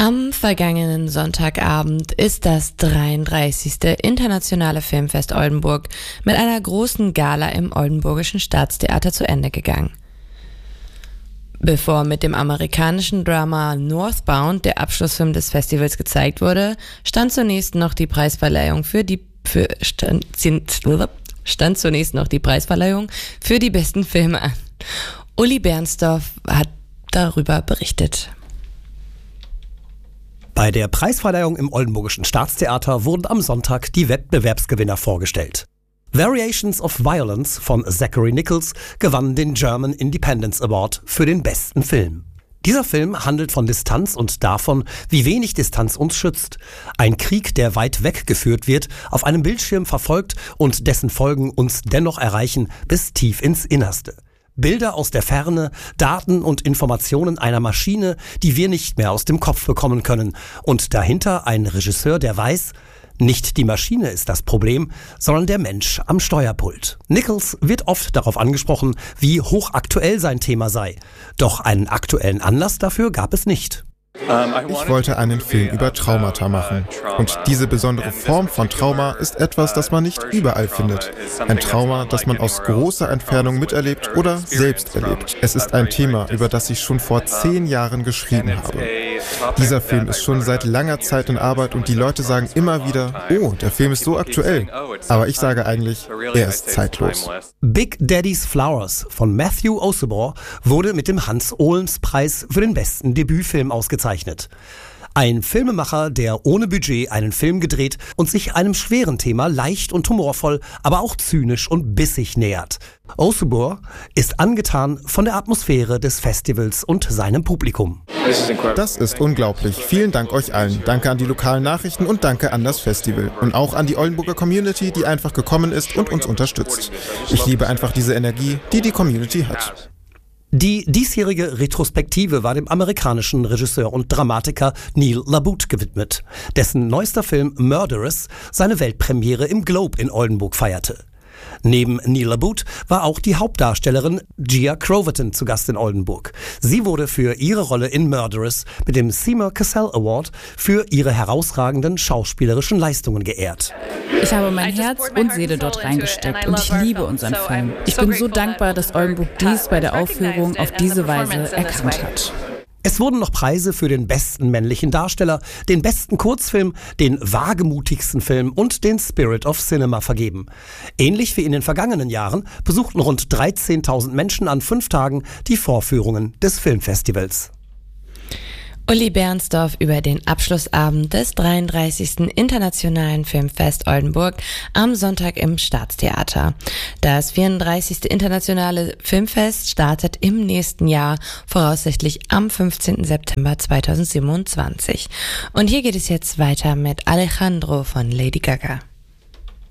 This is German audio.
Am vergangenen Sonntagabend ist das 33. Internationale Filmfest Oldenburg mit einer großen Gala im Oldenburgischen Staatstheater zu Ende gegangen. Bevor mit dem amerikanischen Drama Northbound der Abschlussfilm des Festivals gezeigt wurde, stand zunächst noch die Preisverleihung für die besten Filme an. Uli Bernsdorf hat darüber berichtet. Bei der Preisverleihung im Oldenburgischen Staatstheater wurden am Sonntag die Wettbewerbsgewinner vorgestellt. Variations of Violence von Zachary Nichols gewann den German Independence Award für den besten Film. Dieser Film handelt von Distanz und davon, wie wenig Distanz uns schützt. Ein Krieg, der weit weggeführt wird, auf einem Bildschirm verfolgt und dessen Folgen uns dennoch erreichen bis tief ins Innerste. Bilder aus der Ferne, Daten und Informationen einer Maschine, die wir nicht mehr aus dem Kopf bekommen können. Und dahinter ein Regisseur, der weiß, nicht die Maschine ist das Problem, sondern der Mensch am Steuerpult. Nichols wird oft darauf angesprochen, wie hochaktuell sein Thema sei. Doch einen aktuellen Anlass dafür gab es nicht. Ich wollte einen Film über Traumata machen. Und diese besondere Form von Trauma ist etwas, das man nicht überall findet. Ein Trauma, das man aus großer Entfernung miterlebt oder selbst erlebt. Es ist ein Thema, über das ich schon vor 10 Jahren geschrieben habe. Dieser Film ist schon seit langer Zeit in Arbeit und die Leute sagen immer wieder, oh, der Film ist so aktuell. Aber ich sage eigentlich, er ist zeitlos. Big Daddy's Flowers von Matthew Osborne wurde mit dem Hans-Ohlens-Preis für den besten Debütfilm ausgezeichnet. Ein Filmemacher, der ohne Budget einen Film gedreht und sich einem schweren Thema leicht und humorvoll, aber auch zynisch und bissig nähert. Osborne ist angetan von der Atmosphäre des Festivals und seinem Publikum. Das ist unglaublich. Vielen Dank euch allen. Danke an die lokalen Nachrichten und danke an das Festival. Und auch an die Oldenburger Community, die einfach gekommen ist und uns unterstützt. Ich liebe einfach diese Energie, die die Community hat. Die diesjährige Retrospektive war dem amerikanischen Regisseur und Dramatiker Neil LaBute gewidmet, dessen neuester Film Murderous seine Weltpremiere im Globe in Oldenburg feierte. Neben Neil LaBute war auch die Hauptdarstellerin Gia Croverton zu Gast in Oldenburg. Sie wurde für ihre Rolle in Murderous mit dem Seymour Cassell Award für ihre herausragenden schauspielerischen Leistungen geehrt. Ich habe mein Herz und Seele dort reingesteckt und ich liebe unseren Film. Ich bin so dankbar, dass Oldenburg dies bei der Aufführung auf diese Weise erkannt hat. Es wurden noch Preise für den besten männlichen Darsteller, den besten Kurzfilm, den wagemutigsten Film und den Spirit of Cinema vergeben. Ähnlich wie in den vergangenen Jahren besuchten rund 13.000 Menschen an 5 Tagen die Vorführungen des Filmfestivals. Uli Bernsdorf über den Abschlussabend des 33. Internationalen Filmfest Oldenburg am Sonntag im Staatstheater. Das 34. Internationale Filmfest startet im nächsten Jahr, voraussichtlich am 15. September 2027. Und hier geht es jetzt weiter mit Alejandro von Lady Gaga.